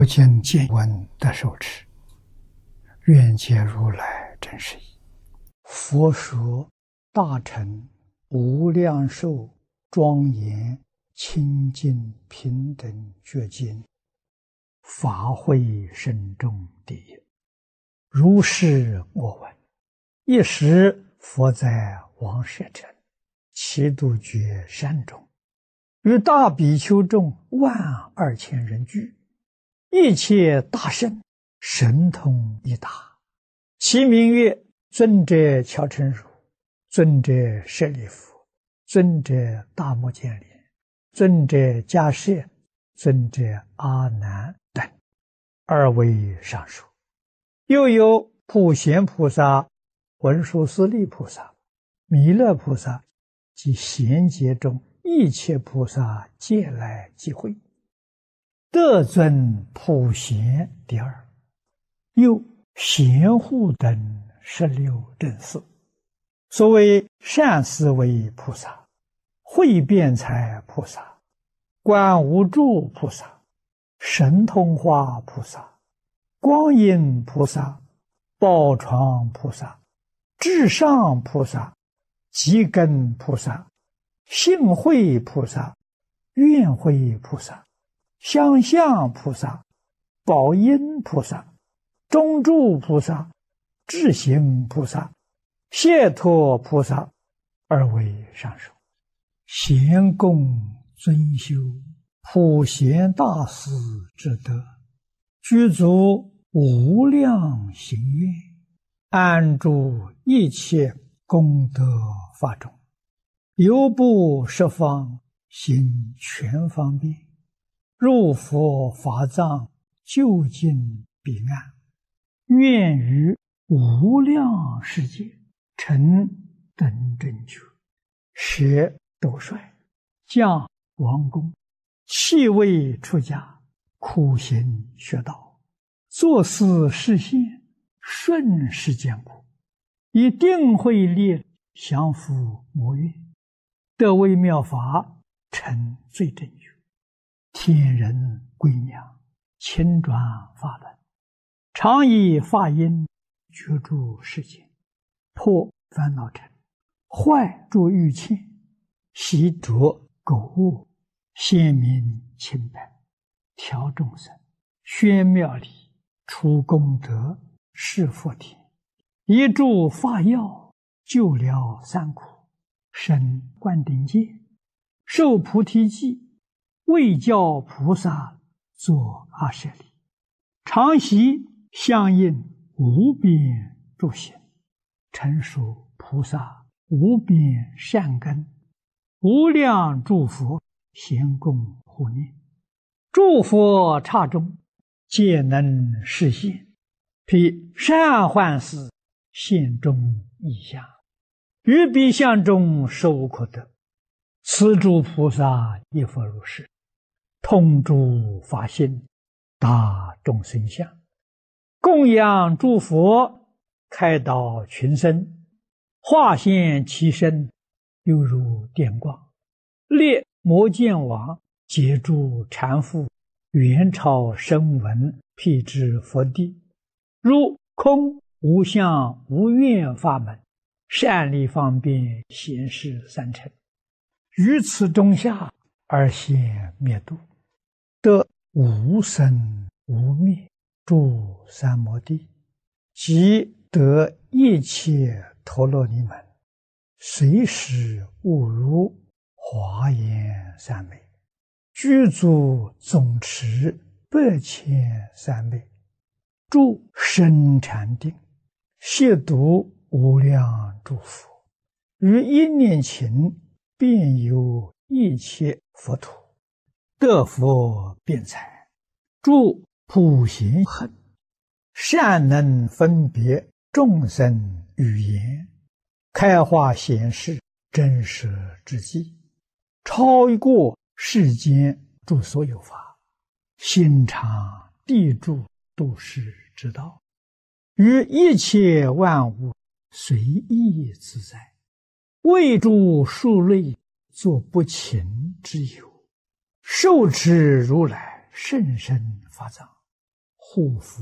不见见闻得受持，愿解如来真实义。佛说大乘无量寿庄严清净平等觉经，法会深重第一。如是我闻，一时佛在王舍城祇度觉山中，与大比丘众12000人聚，一切大圣神通一达，其名曰尊者乔陈如、尊者舍利弗、尊者大目犍连、尊者迦叶、尊者阿难等，2位上首。又有普贤菩萨、文殊师利菩萨、弥勒菩萨及贤劫中一切菩萨皆来集会，得尊普贤第二。又贤护等16正士，所谓善思维菩萨、慧辩才菩萨、观无住菩萨、神通化菩萨、光阴菩萨、宝床菩萨、至上菩萨、积根菩萨、性慧菩萨、愿慧菩萨、相向菩萨、宝音菩萨、中住菩萨、智行菩萨、解脱菩萨，2位上首。贤供尊修普贤大士之德，具足无量行愿，安住一切功德法中，犹不十方行全方便，入佛法藏，究竟彼岸，愿于无量世界成等正觉，舍斗率，降王宫，弃位出家，苦行学道，作思示现，顺世间苦，以定慧力降伏魔怨，得微妙法，成最正觉，天人归娘，亲转法轮，常以法音觉住世间，破烦恼尘，坏诸欲嗔，习着垢恶，显明清白，调众生，宣妙理，除功德，示佛田，一助法药，救了三苦，生灌顶戒，受菩提记，为教菩萨作阿舍利，常习相应无边诸行，成熟菩萨无边善根，无量诸佛咸供护念，诸佛刹中皆能示现，披善幻事现中异相，于彼相中实无可得。此诸菩萨亦复如是，通诸法性，达众生相，供养诸佛，开导群生，化现其身，犹如电光，列摩犍王，解诸缠缚，元超声闻，辟支佛地，如空无相无愿法门，善利方便显示三乘，于此中下而现灭度，得无生无灭诸三摩地，即得一切陀罗尼门，随时悟如华严三昧，具足总持8千3昧，住深禅定，亵渎无量诸佛，于一念頃遍游一切佛土，得佛辩才，住普贤行，善能分别众生语言，开化显示真实之际，超过世间诸所有法，心常地住度世之道，于一切万物随意自在，为诸数类作不勤之有，受持如来甚深法藏， 护福